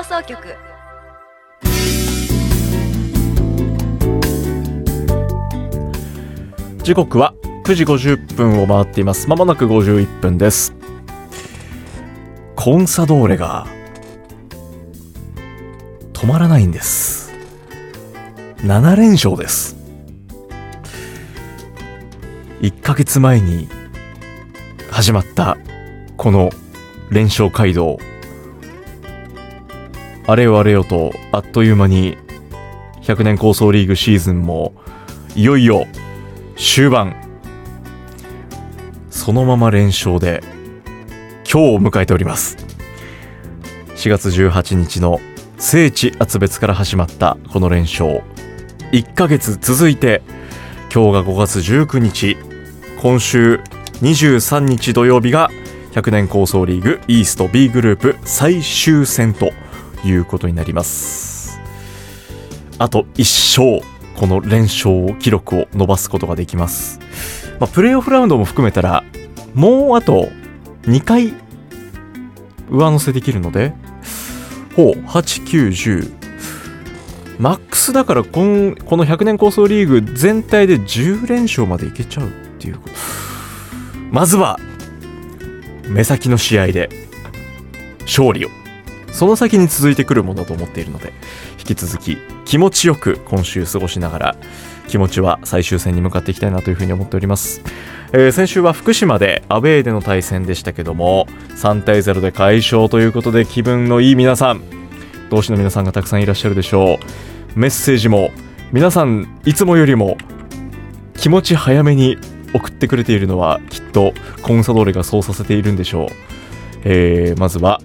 放送局。 時刻は9時50分を回っています。まもなく51分です。コンサドーレが止まらないんです。7連勝です。1ヶ月前に始まったこの連勝街道、あれよあれよとあっという間に100年構想リーグシーズンもいよいよ終盤。そのまま連勝で今日を迎えております。4月18日の聖地厚別から始まったこの連勝、1ヶ月続いて今日が5月19日、今週23日土曜日が100年構想リーグイースト B グループ最終戦ということになります。あと1勝、この連勝記録を伸ばすことができます。プレーオフラウンドも含めたらもうあと2回上乗せできるので、8、9、10マックスだから、この100年構想リーグ全体で10連勝までいけちゃうっていうこと。まずは目先の試合で勝利を、その先に続いてくるものだと思っているので、引き続き気持ちよく今週過ごしながら、気持ちは最終戦に向かっていきたいなというふうに思っております。先週は福島でアウェーでの対戦でしたけども、3対0で快勝ということで、気分のいい皆さん、同志の皆さんがたくさんいらっしゃるでしょう。メッセージも皆さんいつもよりも気持ち早めに送ってくれているのは、きっとコンサドーレがそうさせているんでしょう。まずは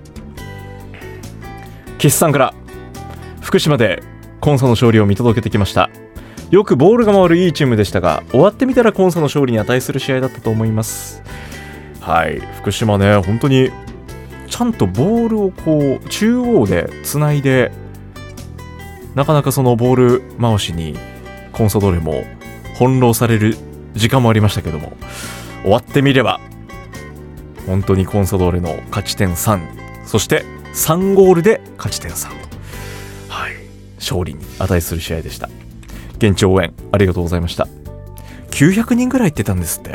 岸さんから、福島でコンサの勝利を見届けてきました。よくボールが回るいいチームでしたが、終わってみたらコンサの勝利に値する試合だったと思います。はい、福島ね、本当にちゃんとボールをこう中央でつないで、なかなかそのボール回しにコンサドーレも翻弄される時間もありましたけども、終わってみれば本当にコンサドーレの勝ち点3、そして3ゴールで勝ち点3、はい、勝利に値する試合でした。現地応援ありがとうございました。900人ぐらい行ってたんですって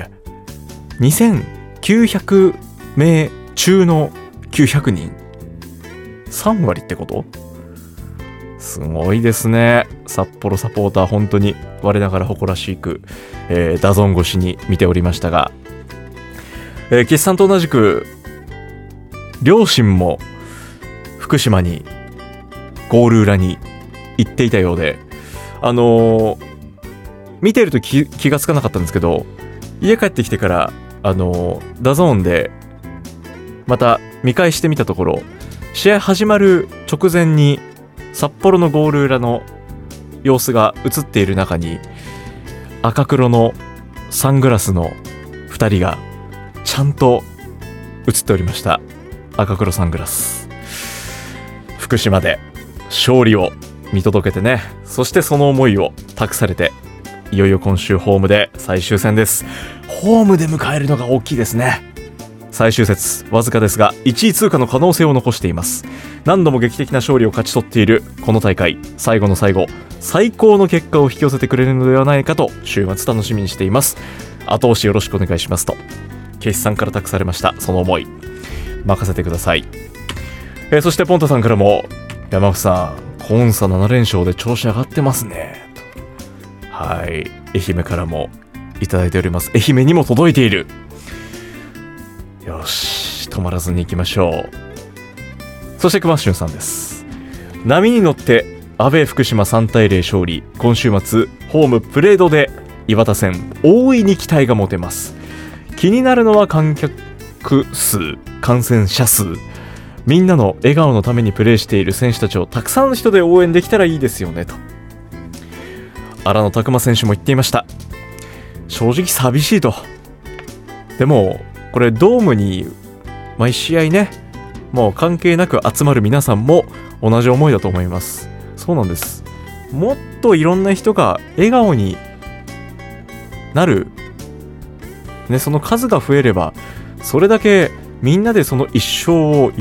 。2900名中の900人、3割ってこと？すごいですね。札幌サポーター、本当に我ながら誇らしく、ダゾン越しに見ておりましたが、岸さんと同じく両親も福島にゴール裏に行っていたようで、見てると気がつかなかったんですけど、家帰ってきてからダゾーンでまた見返してみたところ、試合始まる直前に札幌のゴール裏の様子が映っている中に、赤黒のサングラスの2人がちゃんと映っておりました。赤黒サングラス。福島で勝利を見届けてね、そしてその思いを託されて、いよいよ今週ホームで最終戦です。ホームで迎えるのが大きいですね。最終節わずかですが1位通過の可能性を残しています。何度も劇的な勝利を勝ち取っているこの大会、最後の最後、最高の結果を引き寄せてくれるのではないかと週末楽しみにしています。後押しよろしくお願いしますとケイスさんから託されました。その思い任せてください。そしてポンタさんからも、山口さんコンサ7連勝で調子上がってますねと。はい、愛媛からもいただいております。愛媛にも届いている。よし、止まらずに行きましょう。そして熊俊さんです。波に乗ってアウェー福島3対0勝利。今週末ホームプレードで岩田戦、大いに期待が持てます。気になるのは観客数、感染者数、みんなの笑顔のためにプレーしている選手たちをたくさんの人で応援できたらいいですよねと荒野拓磨選手も言っていました。正直寂しいと。でもこれドームに毎試合ね、もう関係なく集まる皆さんも同じ思いだと思います。そうなんです。もっといろんな人が笑顔になる、ね、その数が増えればそれだけみんなでその一生を